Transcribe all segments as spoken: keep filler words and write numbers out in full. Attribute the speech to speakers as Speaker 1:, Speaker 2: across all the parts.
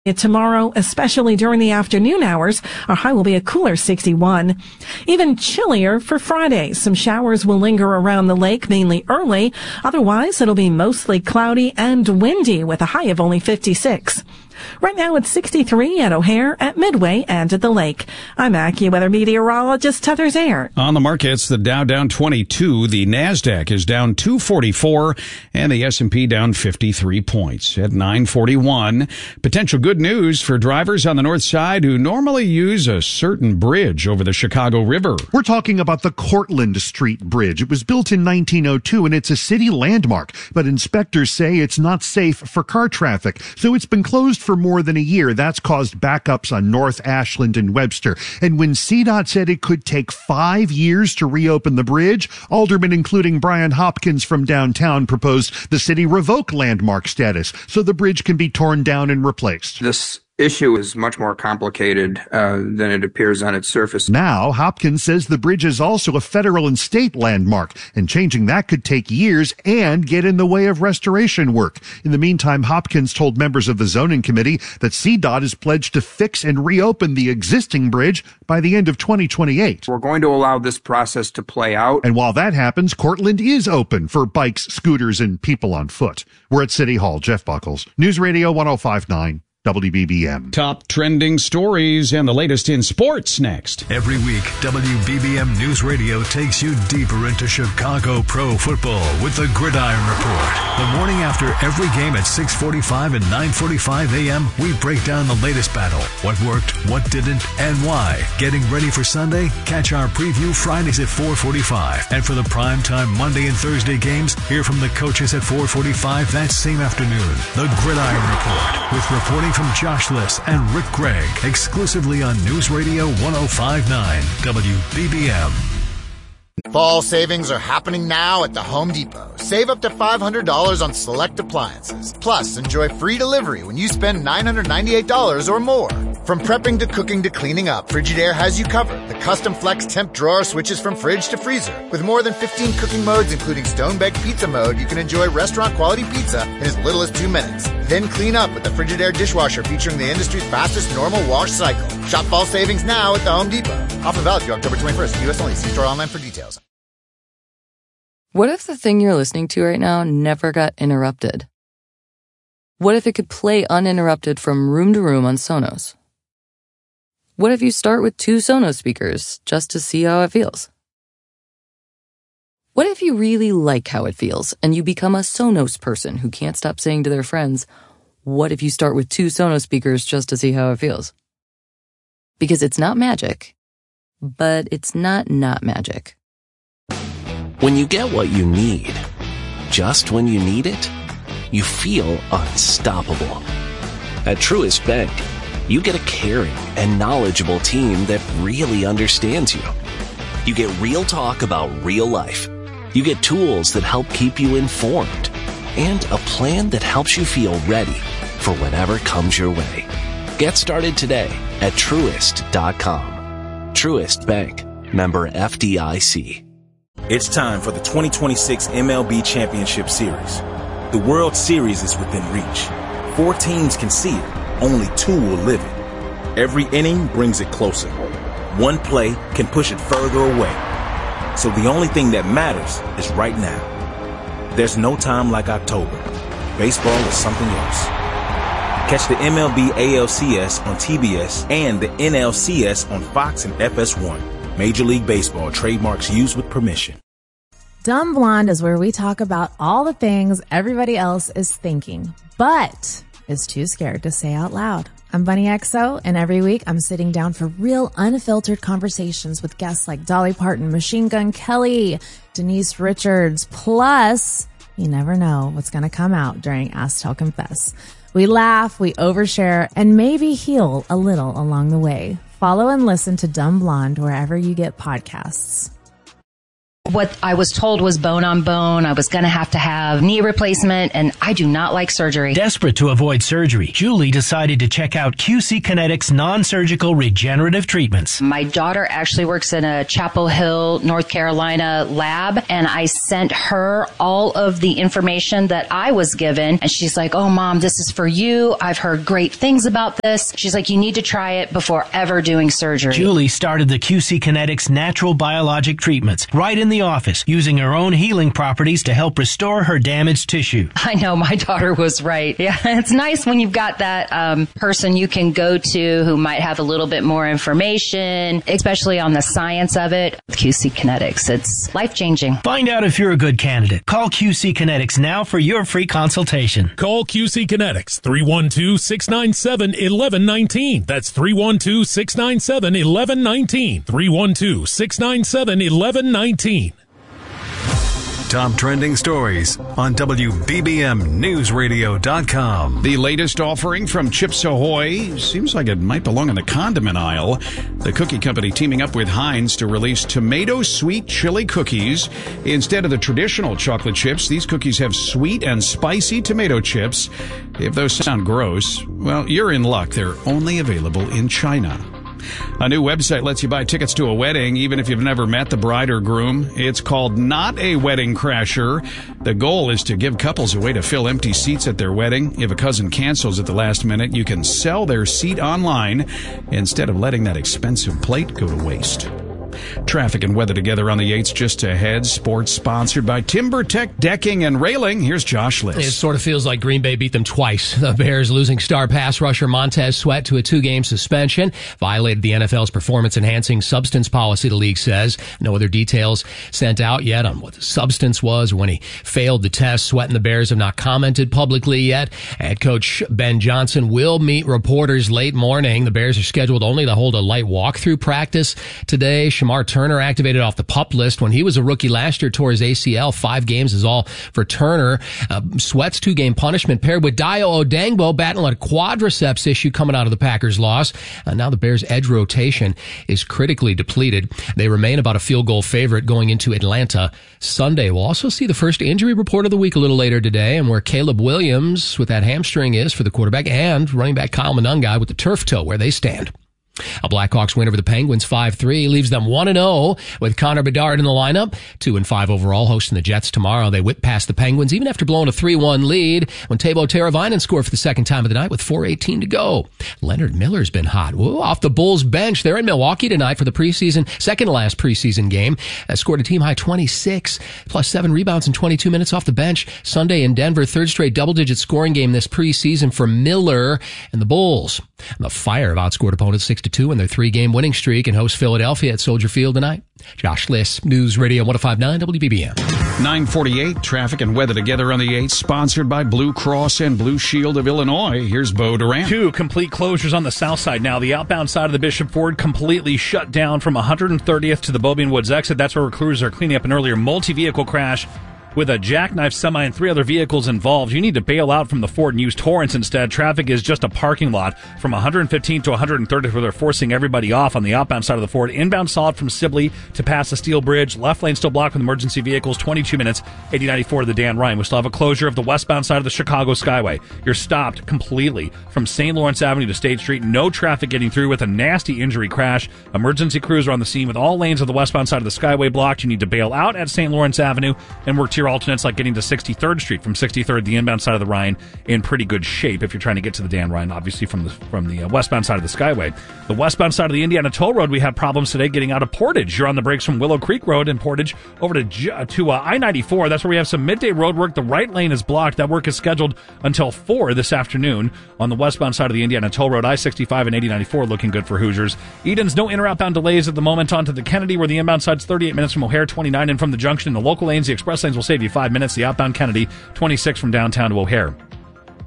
Speaker 1: Tomorrow, especially during the afternoon hours, our high will be a cooler sixty-one. Even chillier for Friday. Some showers will linger around the lake, mainly early. Otherwise, it'll be mostly cloudy and windy with a high of only fifty-six. Right now it's sixty-three at O'Hare, at Midway, and at the lake. I'm AccuWeather meteorologist Heather Zayer.
Speaker 2: On the markets, the Dow down twenty-two, the NASDAQ is down two forty-four, and the S and P down fifty-three points at nine forty-one. Potential good news for drivers on the north side who normally use a certain bridge over the Chicago River.
Speaker 3: We're talking about the Cortlandt Street Bridge. It was built in nineteen oh two, and it's a city landmark, but inspectors say it's not safe for car traffic, so it's been closed for For more than a year. That's caused backups on North Ashland and Webster. And when C DOT said it could take five years to reopen the bridge, aldermen including Brian Hopkins from downtown proposed the city revoke landmark status so the bridge can be torn down and replaced.
Speaker 4: This issue is much more complicated uh, than it appears on its surface.
Speaker 3: Now, Hopkins says the bridge is also a federal and state landmark, and changing that could take years and get in the way of restoration work. In the meantime, Hopkins told members of the zoning committee that C DOT is pledged to fix and reopen the existing bridge by the end of twenty twenty-eight.
Speaker 4: We're going to allow this process to play out.
Speaker 3: And while that happens, Cortlandt is open for bikes, scooters, and people on foot. We're at City Hall. Jeff Buckles, News Radio one oh five point nine. W B B M.
Speaker 2: Top trending stories and the latest in sports next.
Speaker 5: Every week, W B B M News Radio takes you deeper into Chicago pro football with the Gridiron Report. The morning after every game at six forty-five and nine forty-five a.m., we break down the latest battle, what worked, what didn't, and why. Getting ready for Sunday? Catch our preview Fridays at four forty-five. And for the primetime Monday and Thursday games, hear from the coaches at four forty-five that same afternoon. The Gridiron Report with reporting from Josh Liss and Rick Gregg, exclusively on News Radio one oh five point nine W B B M.
Speaker 6: Fall savings are happening now at the Home Depot. Save up to five hundred dollars on select appliances. Plus, enjoy free delivery when you spend nine hundred ninety-eight dollars or more. From prepping to cooking to cleaning up, Frigidaire has you covered. The custom flex temp drawer switches from fridge to freezer. With more than fifteen cooking modes, including stone-baked pizza mode, you can enjoy restaurant-quality pizza in as little as two minutes. Then clean up with the Frigidaire dishwasher featuring the industry's fastest normal wash cycle. Shop fall savings now at the Home Depot. Offer valid through October twenty-first. U S only. See store online for details.
Speaker 7: What if the thing you're listening to right now never got interrupted? What if it could play uninterrupted from room to room on Sonos? What if you start with two Sonos speakers just to see how it feels? What if you really like how it feels and you become a Sonos person who can't stop saying to their friends, what if you start with two Sonos speakers just to see how it feels? Because it's not magic, but it's not not magic.
Speaker 8: When you get what you need, just when you need it, you feel unstoppable. At Truist Bank, you get a caring and knowledgeable team that really understands you. You get real talk about real life. You get tools that help keep you informed and a plan that helps you feel ready for whatever comes your way. Get started today at Truist dot com. Truist Bank, member F D I C.
Speaker 9: It's time for the twenty twenty-six M L B Championship Series. The World Series is within reach. Four teams can see it. Only two will live it. Every inning brings it closer. One play can push it further away. So the only thing that matters is right now. There's no time like October. Baseball is something else. Catch the M L B A L C S on T B S and the N L C S on Fox and F S one. Major League Baseball trademarks used with permission.
Speaker 10: Dumb Blonde is where we talk about all the things everybody else is thinking, but is too scared to say out loud. I'm Bunny X O, and every week I'm sitting down for real unfiltered conversations with guests like Dolly Parton, Machine Gun Kelly, Denise Richards, plus you never know what's going to come out during Ask Tell Confess. We laugh, we overshare, and maybe heal a little along the way. Follow and listen to Dumb Blonde wherever you get podcasts.
Speaker 11: what I was told was bone on bone. I was going to have to have knee replacement, and I do not like surgery.
Speaker 12: Desperate to avoid surgery, Julie decided to check out Q C Kinetics non-surgical regenerative treatments.
Speaker 11: My daughter actually works in a Chapel Hill, North Carolina lab, and I sent her all of the information that I was given, and she's like, oh, Mom, this is for you. I've heard great things about this. She's like, you need to try it before ever doing surgery.
Speaker 12: Julie started the Q C Kinetics natural biologic treatments right in the office, using her own healing properties to help restore her damaged tissue.
Speaker 11: I know, my daughter was right. Yeah, it's nice when you've got that um, person you can go to who might have a little bit more information, especially on the science of it. Q C Kinetics, it's life-changing.
Speaker 12: Find out if you're a good candidate. Call Q C Kinetics now for your free consultation.
Speaker 13: Call Q C Kinetics, three one two, six nine seven, one one one nine. That's three one two, six nine seven, one one one nine. three one two, six nine seven, one one one nine.
Speaker 5: Top trending stories on W B B M News Radio dot com.
Speaker 2: The latest offering from Chips Ahoy seems like it might belong in the condiment aisle. The cookie company teaming up with Heinz to release tomato sweet chili cookies. Instead of the traditional chocolate chips, these cookies have sweet and spicy tomato chips. If those sound gross, well, you're in luck. They're only available in China. A new website lets you buy tickets to a wedding even if you've never met the bride or groom. It's called Not a Wedding Crasher. The goal is to give couples a way to fill empty seats at their wedding. If a cousin cancels at the last minute, you can sell their seat online instead of letting that expensive plate go to waste. Traffic and weather together on the eights just ahead. Sports sponsored by TimberTech Decking and Railing. Here's Josh Liss.
Speaker 14: It sort of feels like Green Bay beat them twice. The Bears losing star pass rusher Montez Sweat to a two-game suspension violated the N F L's performance-enhancing substance policy, the league says. No other details sent out yet on what the substance was or when he failed the test. Sweat and the Bears have not commented publicly yet. Head coach Ben Johnson will meet reporters late morning. The Bears are scheduled only to hold a light walkthrough practice today. Shamar Turner activated off the PUP list when he was a rookie last year, tore his A C L. Five games is all for Turner. Uh, Sweat's two-game punishment paired with Dayo Odangbo battling a quadriceps issue coming out of the Packers' loss. Uh, now the Bears' edge rotation is critically depleted. They remain about a field goal favorite going into Atlanta Sunday. We'll also see the first injury report of the week a little later today, and where Caleb Williams with that hamstring is for the quarterback, and running back Kyle Monangai with the turf toe, where they stand. A Blackhawks win over the Penguins five three leaves them one and oh with Connor Bedard in the lineup. two and five overall, hosting the Jets tomorrow. They whip past the Penguins even after blowing a three one lead when Teuvo Teravainen scored for the second time of the night with four eighteen to go. Leonard Miller's been hot. Whoa, off the Bulls bench. They're in Milwaukee tonight for the preseason, second to last preseason game. Uh, scored a team high twenty-six plus seven rebounds in twenty-two minutes off the bench. Sunday in Denver, third straight double-digit scoring game this preseason for Miller and the Bulls. And the Fire have outscored opponents six to two in their three-game winning streak and host Philadelphia at Soldier Field tonight. Josh Liss, News Radio one oh five point nine W B B M.
Speaker 2: nine forty-eight, traffic and weather together on the eighth, sponsored by Blue Cross and Blue Shield of Illinois. Here's Bo Durant.
Speaker 15: Two complete closures on the south side now. The outbound side of the Bishop Ford completely shut down from one hundred thirtieth to the Beaubien Woods exit. That's where crews are cleaning up an earlier multi-vehicle crash with a jackknife semi and three other vehicles involved. You need to bail out from the Ford and use Torrance instead. Traffic is just a parking lot from one hundred fifteenth to one hundred thirtieth where they're forcing everybody off on the outbound side of the Ford. Inbound solid from Sibley to past the Steel Bridge. Left lane still blocked with emergency vehicles. twenty-two minutes, eighty ninety-four to the Dan Ryan. We still have a closure of the westbound side of the Chicago Skyway. You're stopped completely from Saint Lawrence Avenue to State Street. No traffic getting through with a nasty injury crash. Emergency crews are on the scene with all lanes of the westbound side of the Skyway blocked. You need to bail out at Saint Lawrence Avenue and work to your alternates like getting to sixty-third Street from sixty-third, the inbound side of the Rhine, in pretty good shape if you're trying to get to the Dan Ryan, obviously from the from the uh, westbound side of the Skyway. The westbound side of the Indiana Toll Road, we have problems today getting out of Portage. You're on the brakes from Willow Creek Road in Portage over to to uh, I ninety-four. That's where we have some midday road work. The right lane is blocked. That work is scheduled until four this afternoon on the westbound side of the Indiana Toll Road. I sixty-five and eighty ninety-four looking good for Hoosiers. Eden's no inter outbound delays at the moment onto the Kennedy, where the inbound side's thirty-eight minutes from O'Hare, twenty-nine in from the junction. In the local lanes, the express lanes will save you five minutes. The outbound Kennedy, twenty-six from downtown to O'Hare.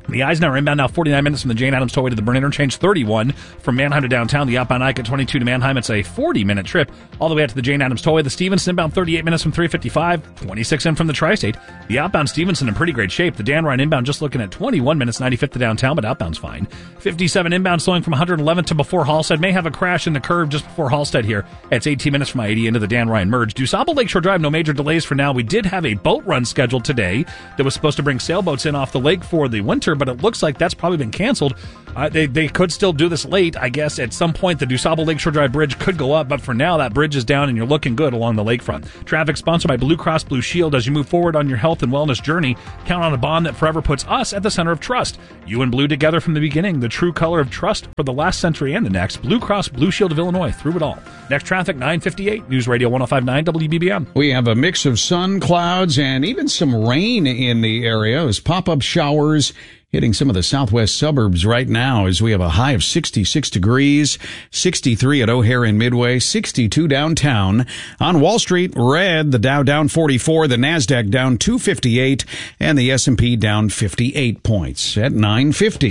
Speaker 15: The Eisenhower inbound now forty-nine minutes from the Jane Addams Tollway to the Byrne Interchange, thirty-one from Manheim to downtown. The outbound Ike at twenty-two to Manheim. It's a forty-minute trip all the way out to the Jane Addams Tollway. The Stevenson inbound thirty-eight minutes from three fifty-five, twenty-six in from the Tri-State. The outbound Stevenson in pretty great shape. The Dan Ryan inbound just looking at twenty-one minutes, ninety-fifth to downtown, but outbound's fine. fifty-seven inbound slowing from one eleventh to before Halstead. May have a crash in the curve just before Halstead here. It's eighteen minutes from I eighty into the Dan Ryan merge. DuSable Lakeshore Drive, no major delays for now. We did have a boat run scheduled today that was supposed to bring sailboats in off the lake for the winter, but it looks like that's probably been canceled. Uh, they, they could still do this late. I guess at some point the DuSable Lakeshore Drive Bridge could go up, but for now that bridge is down and you're looking good along the lakefront. Traffic sponsored by Blue Cross Blue Shield. As you move forward on your health and wellness journey, count on a bond that forever puts us at the center of trust. You and Blue together from the beginning, the true color of trust for the last century and the next. Blue Cross Blue Shield of Illinois, through it all. Next traffic, nine fifty-eight, News Radio one oh five point nine W B B M.
Speaker 2: We have a mix of sun, clouds, and even some rain in the area as pop-up showers hitting some of the southwest suburbs right now as we have a high of sixty-six degrees, sixty-three at O'Hare and Midway, sixty-two downtown. On Wall Street, red, the Dow down forty-four, the NASDAQ down two fifty-eight, and the S and P down fifty-eight points at nine fifty.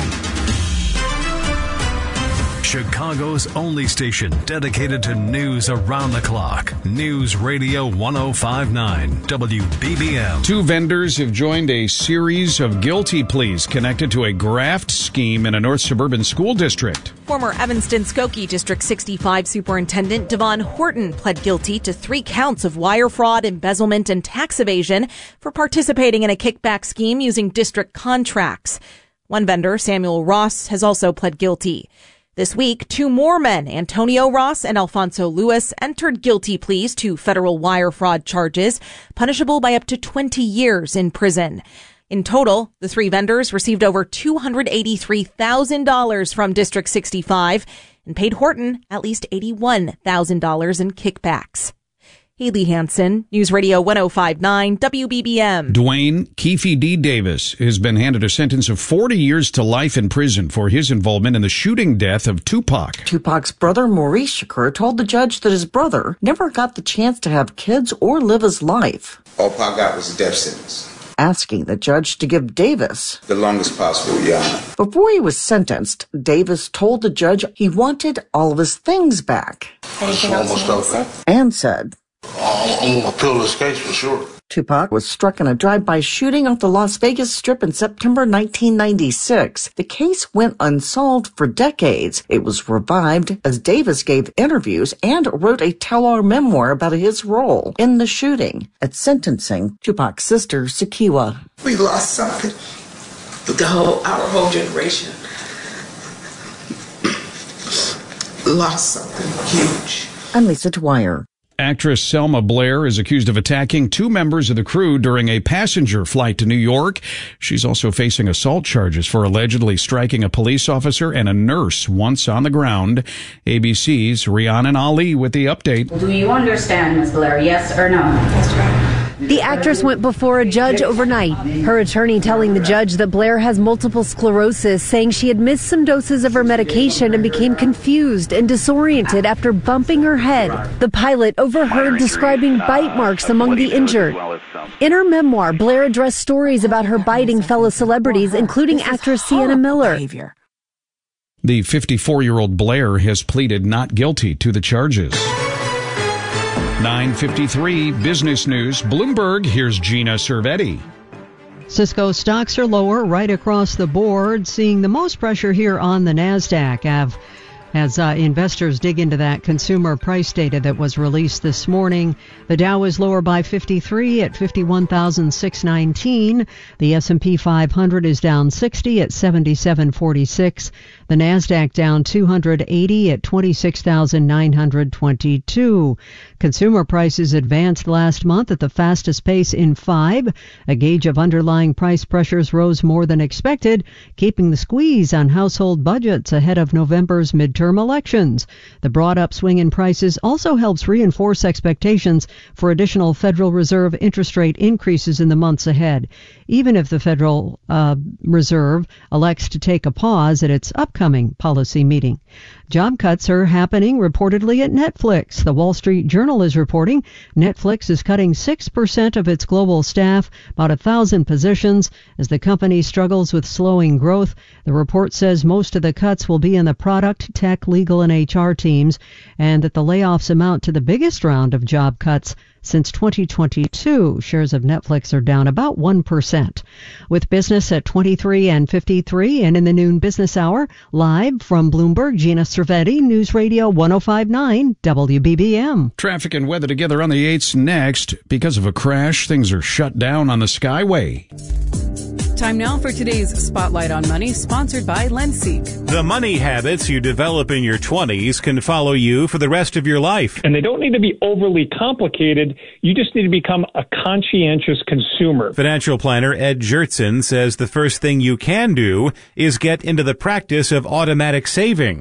Speaker 5: Chicago's only station dedicated to news around the clock. News Radio one oh five point nine W B B M.
Speaker 2: Two vendors have joined a series of guilty pleas connected to a graft scheme in a north suburban school district.
Speaker 16: Former Evanston-Skokie District sixty-five Superintendent Devon Horton pled guilty to three counts of wire fraud, embezzlement, and tax evasion for participating in a kickback scheme using district contracts. One vendor, Samuel Ross, has also pled guilty. This week, two more men, Antonio Ross and Alfonso Lewis, entered guilty pleas to federal wire fraud charges, punishable by up to twenty years in prison. In total, the three vendors received over two hundred eighty-three thousand dollars from District sixty-five and paid Horton at least eighty-one thousand dollars in kickbacks. Haley Hansen, News Radio one oh five point nine W B B M.
Speaker 2: Dwayne Keefe D. Davis has been handed a sentence of forty years to life in prison for his involvement in the shooting death of Tupac.
Speaker 17: Tupac's brother, Maurice Shakur, told the judge that his brother never got the chance to have kids or live his life.
Speaker 18: All Pac got was a death sentence.
Speaker 17: Asking the judge to give Davis
Speaker 18: the longest possible, Your Honor.
Speaker 17: Before he was sentenced, Davis told the judge he wanted all of his things back.
Speaker 18: Anything else you want to say?
Speaker 17: And said,
Speaker 18: I'm going to appeal this case for sure.
Speaker 17: Tupac was struck in a drive-by shooting off the Las Vegas Strip in September nineteen ninety-six. The case went unsolved for decades. It was revived as Davis gave interviews and wrote a tell-all memoir about his role in the shooting. At sentencing, Tupac's sister, Sakiwa.
Speaker 19: We lost something. The whole, our whole generation lost something huge.
Speaker 17: I'm Lisa Dwyer.
Speaker 2: Actress Selma Blair is accused of attacking two members of the crew during a passenger flight to New York. She's also facing assault charges for allegedly striking a police officer and a nurse once on the ground. A B C's Rhiannon Ali with the update.
Speaker 20: Do you understand, Miz Blair, yes or no? Yes, right.
Speaker 21: The actress went before a judge overnight. Her attorney telling the judge that Blair has multiple sclerosis, saying she had missed some doses of her medication and became confused and disoriented after bumping her head. The pilot overheard describing bite marks among the injured. In her memoir, Blair addressed stories about her biting fellow celebrities, including actress Sienna Miller.
Speaker 2: The fifty-four-year-old Blair has pleaded not guilty to the charges. nine fifty-three Business News. Bloomberg, here's Gina Cervetti.
Speaker 22: Cisco stocks are lower right across the board, seeing the most pressure here on the NASDAQ Av, as uh, investors dig into that consumer price data that was released this morning. The Dow is lower by fifty-three at fifty-one thousand six hundred nineteen. The S and P five hundred is down sixty at seventy-seven forty-six. The NASDAQ down two hundred eighty at twenty-six thousand nine hundred twenty-two. Consumer prices advanced last month at the fastest pace in five. A gauge of underlying price pressures rose more than expected, keeping the squeeze on household budgets ahead of November's midterm elections. The broad upswing in prices also helps reinforce expectations for additional Federal Reserve interest rate increases in the months ahead. Even if the Federal uh, Reserve elects to take a pause at its upcoming upcoming policy meeting. Job cuts are happening reportedly at Netflix. The Wall Street Journal is reporting Netflix is cutting six percent of its global staff, about a thousand positions, as the company struggles with slowing growth. The report says most of the cuts will be in the product, tech, legal, and H R teams, and that the layoffs amount to the biggest round of job cuts since twenty twenty-two. Shares of Netflix are down about one percent. With business at twenty-three and fifty-three, and in the noon business hour, live from Bloomberg, Gina Cervetti, News Radio one oh five point nine W B B M.
Speaker 2: Traffic and weather together on the eights next. Because of a crash, things are shut down on the Skyway.
Speaker 1: Time now for today's Spotlight on Money, sponsored by Lenseek.
Speaker 4: The money habits you develop in your twenties can follow you for the rest of your life.
Speaker 23: And they don't need to be overly complicated. You just need to become a conscientious consumer.
Speaker 4: Financial planner Ed Jertson says the first thing you can do is get into the practice of automatic saving.